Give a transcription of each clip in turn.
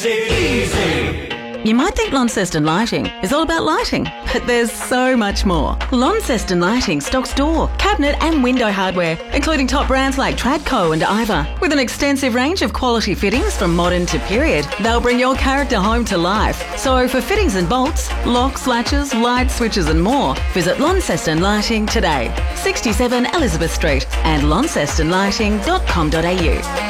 makes it easy. You might think Launceston Lighting is all about lighting, but there's so much more. Launceston Lighting stocks door, cabinet and window hardware, including top brands like Tradco and Iva. With an extensive range of quality fittings from modern to period, they'll bring your character home to life. So for fittings and bolts, locks, latches, light switches and more, visit Launceston Lighting today. 67 Elizabeth Street and launcestonlighting.com.au.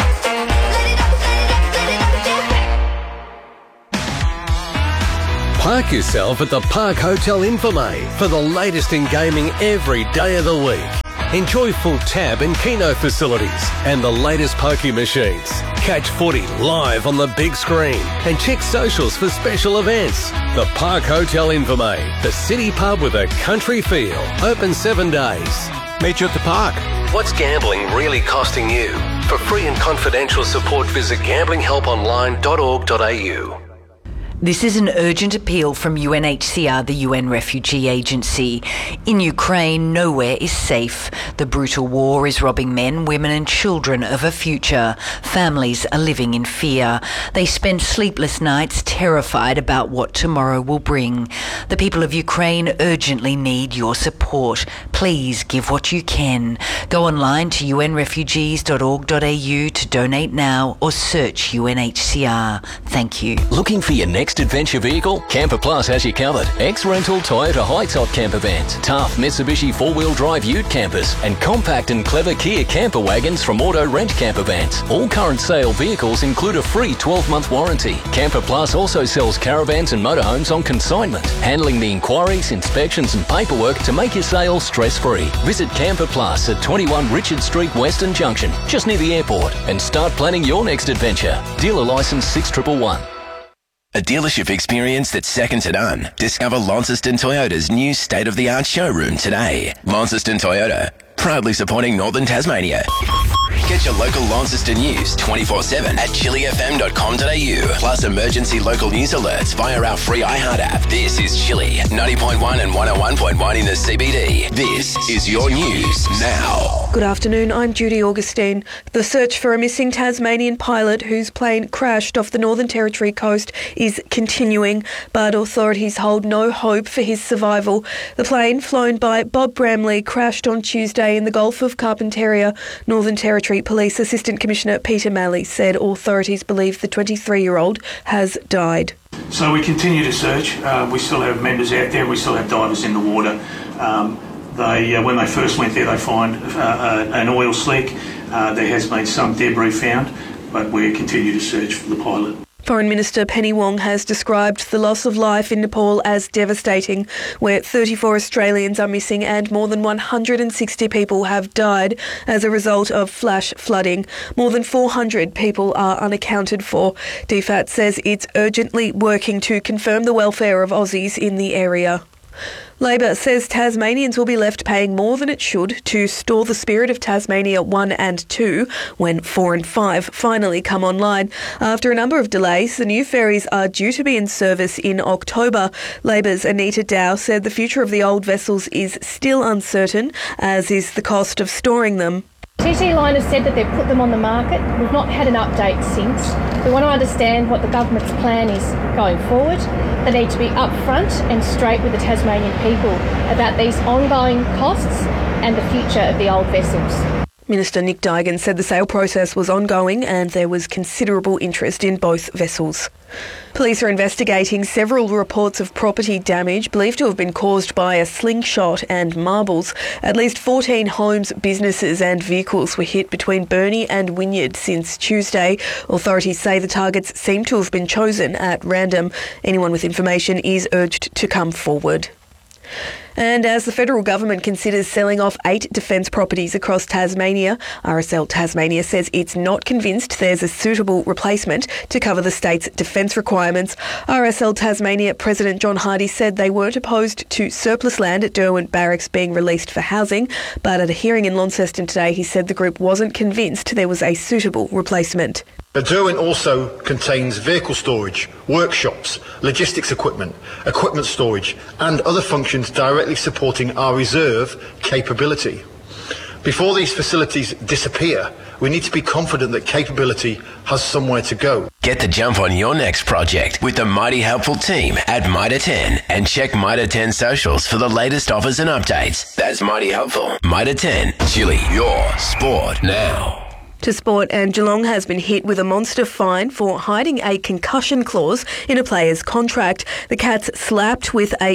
Park yourself at the Park Hotel Infirmay for the latest in gaming every day of the week. Enjoy full tab and keno facilities and the latest pokie machines. Catch footy live on the big screen and check socials for special events. The Park Hotel Infirmay, the city pub with a country feel. Open 7 days. Meet you at the park. What's gambling really costing you? For free and confidential support, visit gamblinghelponline.org.au. This is an urgent appeal from UNHCR, the UN Refugee Agency. In Ukraine, nowhere is safe. The brutal war is robbing men, women and children of a future. Families are living in fear. They spend sleepless nights terrified about what tomorrow will bring. The people of Ukraine urgently need your support. Please give what you can. Go online to unrefugees.org.au to donate now or search UNHCR. Thank you. Looking for your next adventure vehicle? Camper Plus has you covered. Ex-rental Toyota high-top camper vans, tough Mitsubishi 4-wheel drive ute campers, and compact and clever Kia camper wagons from Auto Rent Camper Vans. All current sale vehicles include a free 12-month warranty. Camper Plus also sells caravans and motorhomes on consignment, handling the inquiries, inspections and paperwork to make your sale stress-free. Visit Camper Plus at 21 Richard Street, Western Junction, just near the airport, and start planning your next adventure. Dealer licence 6111. A dealership experience that's second to none. Discover Launceston Toyota's new state-of-the-art showroom today. Launceston Toyota, proudly supporting Northern Tasmania. Get your local Launceston news 24/7 at chillyfm.com.au. Plus emergency local news alerts via our free iHeart app. This is Chilly 90.1 and 101.1 in the CBD. This is your news now. Good afternoon, I'm Judy Augustine. The search for a missing Tasmanian pilot whose plane crashed off the Northern Territory coast is continuing, but authorities hold no hope for his survival. The plane, flown by Bob Bramley, crashed on Tuesday in the Gulf of Carpentaria. Northern Territory Police Assistant Commissioner Peter Malley said authorities believe the 23-year-old has died. So we continue to search. We still have members out there. We still have divers in the water. When they first went there, they find an oil slick. There has been some debris found, but we continue to search for the pilot. Foreign Minister Penny Wong has described the loss of life in Nepal as devastating, where 34 Australians are missing and more than 160 people have died as a result of flash flooding. More than 400 people are unaccounted for. DFAT says it's urgently working to confirm the welfare of Aussies in the area. Labor says Tasmanians will be left paying more than it should to store the Spirit of Tasmania 1 and 2 when 4 and 5 finally come online. After a number of delays, the new ferries are due to be in service in October. Labor's Anita Dow said the future of the old vessels is still uncertain, as is the cost of storing them. TT Line has said that they've put them on the market. We've not had an update since. We want to understand what the government's plan is going forward. They need to be upfront and straight with the Tasmanian people about these ongoing costs and the future of the old vessels. Minister Nick Duigan said the sale process was ongoing and there was considerable interest in both vessels. Police are investigating several reports of property damage believed to have been caused by a slingshot and marbles. At least 14 homes, businesses and vehicles were hit between Burnie and Wynyard since Tuesday. Authorities say the targets seem to have been chosen at random. Anyone with information is urged to come forward. And as the federal government considers selling off 8 defence properties across Tasmania, RSL Tasmania says it's not convinced there's a suitable replacement to cover the state's defence requirements. RSL Tasmania President John Hardy said they weren't opposed to surplus land at Derwent Barracks being released for housing, but at a hearing in Launceston today, he said the group wasn't convinced there was a suitable replacement. But Derwent also contains vehicle storage, workshops, logistics equipment storage and other functions directly supporting our reserve capability. Before these facilities disappear, we need to be confident that capability has somewhere to go. Get the jump on your next project with the Mighty Helpful team at Mitre 10 and check Mitre 10 socials for the latest offers and updates. That's Mighty Helpful. Mitre 10, Chili, your sport now. To sport, and Geelong has been hit with a monster fine for hiding a concussion clause in a player's contract. The Cats slapped with a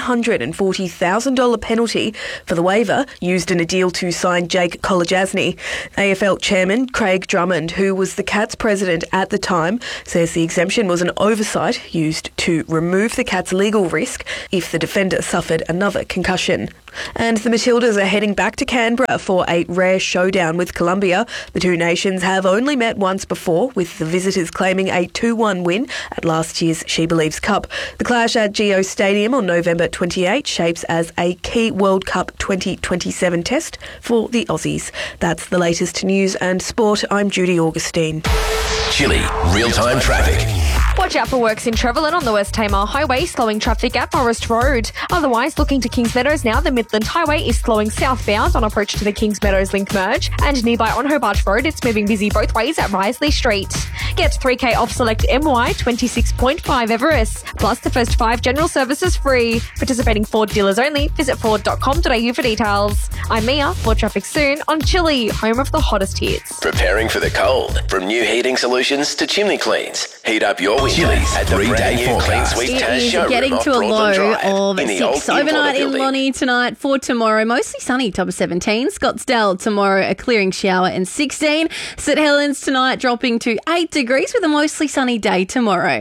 $140,000 penalty for the waiver used in a deal to sign Jake Kolodjasny. AFL chairman Craig Drummond, who was the Cats president at the time, says the exemption was an oversight used to remove the Cats' legal risk if the defender suffered another concussion. And the Matildas are heading back to Canberra for a rare showdown with Colombia. The two nations have only met once before, with the visitors claiming a 2-1 win at last year's She Believes Cup. The clash at Geo Stadium on November 28 shapes as a key World Cup 2027 test for the Aussies. That's the latest news and sport. I'm Judy Augustine. Chili, real-time traffic. Watch out for works in Trevelyan on the West Tamar Highway, slowing traffic at Forest Road. Otherwise, looking to Kings Meadows now, the Midland Highway is slowing southbound on approach to the Kings Meadows link merge. And nearby on Hobart Road, it's moving busy both ways at Risley Street. Get 3K off select MY 26.5 Everest. Plus, the first 5 general services free. Participating Ford dealers only. Visit Ford.com.au for details. I'm Mia. More traffic soon on Chili, home of the hottest hits. Preparing for the cold. From new heating solutions to chimney cleans. Heat up your winter at the brand new Clean Sweep Taz It is showroom getting off to a Broadland low Drive of in the 6 old overnight Importer in building. Lonnie tonight. For tomorrow, mostly sunny, top of 17. Scottsdale tomorrow, a clearing shower and 16. St Helens tonight dropping to 8 degrees with a mostly sunny day tomorrow.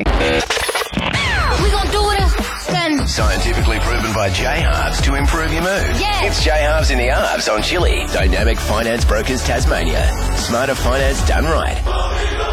We gonna do it again. Scientifically proven by J-Halves to improve your mood. Yeah. It's J-Halves in the Halves on Chili. Dynamic Finance Brokers Tasmania. Smarter finance done right.